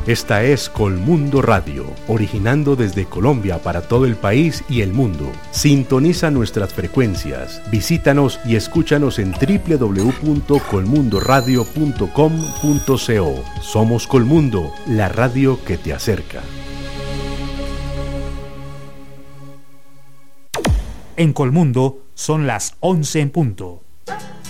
Esta es Colmundo Radio, originando desde Colombia para todo el país y el mundo. Sintoniza nuestras frecuencias, visítanos y escúchanos en www.colmundoradio.com.co. Somos Colmundo, la radio que te acerca. En Colmundo son las 11 en punto.